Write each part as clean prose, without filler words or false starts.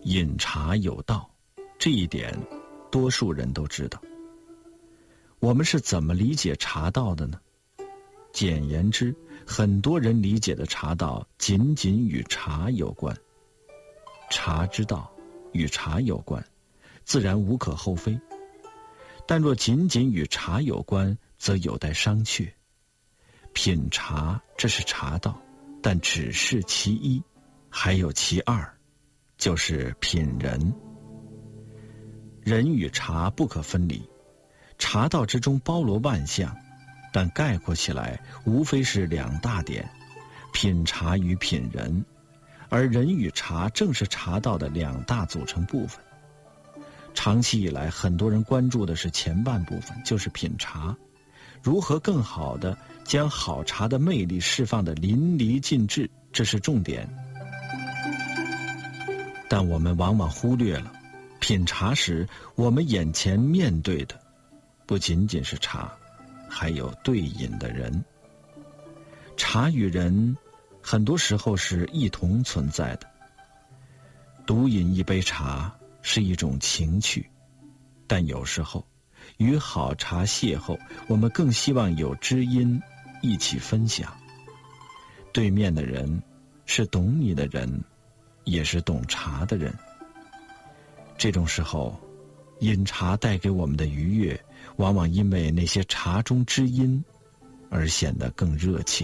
饮茶有道，这一点多数人都知道。我们是怎么理解茶道的呢？简言之，很多人理解的茶道仅仅与茶有关。茶之道与茶有关，自然无可厚非。但若仅仅与茶有关，则有待商榷。品茶，这是茶道，但只是其一，还有其二，就是品人。人与茶不可分离，茶道之中包罗万象，但概括起来无非是两大点：品茶与品人。而人与茶正是茶道的两大组成部分。长期以来，很多人关注的是前半部分，就是品茶，如何更好地将好茶的魅力释放得淋漓尽致，这是重点。但我们往往忽略了，品茶时我们眼前面对的不仅仅是茶，还有对饮的人。茶与人很多时候是一同存在的。独饮一杯茶是一种情趣，但有时候与好茶邂逅，我们更希望有知音一起分享。对面的人是懂你的人，也是懂茶的人。这种时候，饮茶带给我们的愉悦，往往因为那些茶中知音而显得更热切。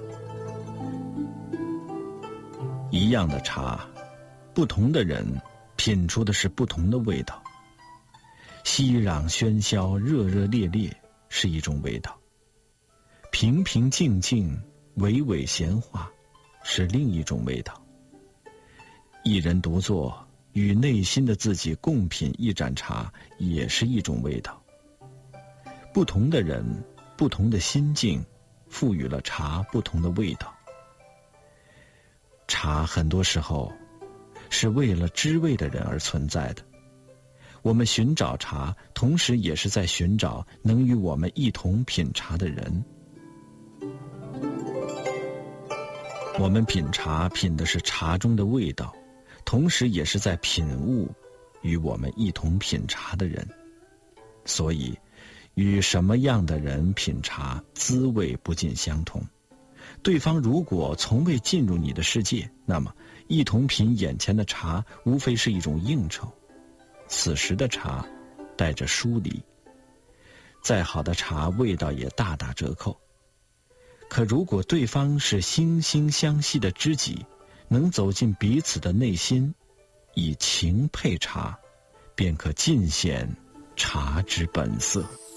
一样的茶，不同的人品出的是不同的味道。熙攘喧嚣，热热烈烈是一种味道，平平静静，娓娓闲话是另一种味道。一人独坐，与内心的自己共品一盏茶，也是一种味道。不同的人，不同的心境，赋予了茶不同的味道。茶很多时候是为了知味的人而存在的。我们寻找茶，同时也是在寻找能与我们一同品茶的人。我们品茶品的是茶中的味道，同时也是在品悟与我们一同品茶的人。所以与什么样的人品茶，滋味不尽相同。对方如果从未进入你的世界，那么一同品眼前的茶，无非是一种应酬。此时的茶带着疏离，再好的茶味道也大打折扣。可如果对方是惺惺相惜的知己，能走进彼此的内心，以情配茶，便可尽显茶之本色。